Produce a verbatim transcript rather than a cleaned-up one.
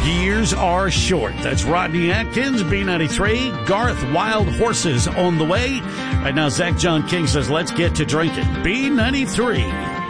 Years are short. That's Rodney Atkins, B ninety-three. Garth, Wild Horses on the way. Right now, Zach John King says, let's get to drinking. B ninety-three.